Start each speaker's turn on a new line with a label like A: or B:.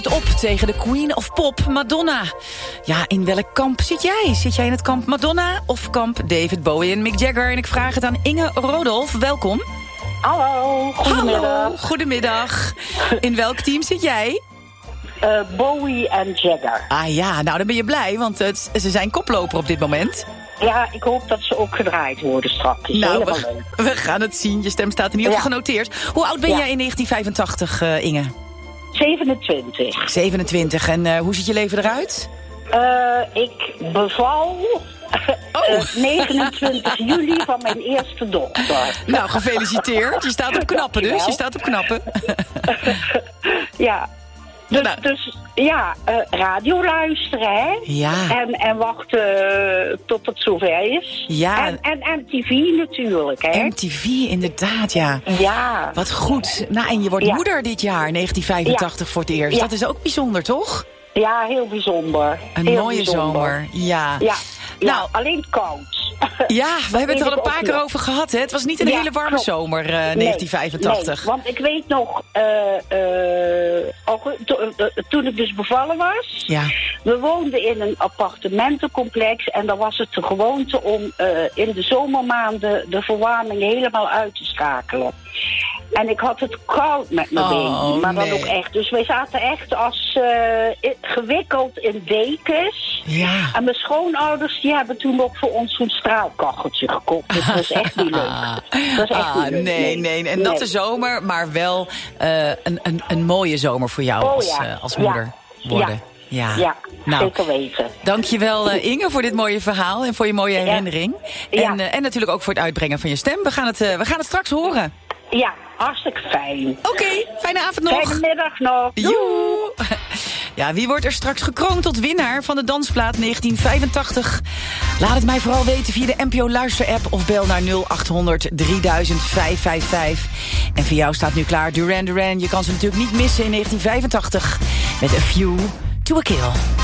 A: Op tegen de Queen of Pop, Madonna. Ja, in welk kamp zit jij? Zit jij in het kamp Madonna of kamp David Bowie en Mick Jagger? En ik vraag het aan Inge Rodolf. Welkom.
B: Hallo, goedemiddag.
A: Hallo, goedemiddag. In welk team zit jij?
B: Bowie en Jagger.
A: Ah ja, nou dan ben je blij, want ze zijn koploper op dit moment.
B: Ja, ik hoop dat ze ook gedraaid worden straks.
A: Nou, we gaan het zien. Je stem staat in ieder geval genoteerd. Hoe oud ben jij in 1985, Inge?
B: 27.
A: 27. En hoe ziet je leven eruit?
B: Ik beval 29 juli van mijn eerste dochter.
A: Nou, gefeliciteerd. Je staat op knappen dus. Je staat op knappen.
B: Ja. Dus radio luisteren, hè?
A: Ja.
B: En wachten tot het zover is.
A: Ja.
B: En MTV natuurlijk, hè?
A: MTV, inderdaad, ja.
B: Ja.
A: Wat goed. Nou, en je wordt moeder dit jaar, 1985 voor het eerst.
B: Ja.
A: Dat is ook bijzonder, toch?
B: Ja, heel bijzonder.
A: Een
B: heel
A: mooie
B: bijzonder.
A: zomer, ja.
B: Nou, alleen koud.
A: Ja, we hebben het er al een paar keer over gehad, hè? Het was niet een hele warme zomer, 1985.
B: Nee, want ik weet nog, toen ik dus bevallen was...
A: Ja.
B: We woonden in een appartementencomplex... en dan was het de gewoonte om in de zomermaanden... de verwarming helemaal uit te schakelen. En ik had het koud met mijn baby, maar dan ook echt. Dus wij zaten echt als gewikkeld in dekens.
A: Ja.
B: En mijn schoonouders die hebben toen ook voor ons zo'n straalkacheltje gekocht. Dus dat was echt niet leuk. Dat was echt niet leuk.
A: Nee. En natte zomer, maar wel een mooie zomer voor jou als moeder worden.
B: Ja,
A: nou,
B: zeker weten.
A: Dankjewel Inge voor dit mooie verhaal en voor je mooie herinnering.
B: Ja.
A: En natuurlijk ook voor het uitbrengen van je stem. We gaan het straks horen.
B: Ja, hartstikke fijn.
A: Oké, fijne avond nog.
B: Fijne middag nog.
A: Joe. Ja, wie wordt er straks gekroond tot winnaar van de dansplaat 1985? Laat het mij vooral weten via de NPO Luister-app of bel naar 0800 3000 555. En voor jou staat nu klaar Duran Duran. Je kan ze natuurlijk niet missen in 1985 met A View to a Kill.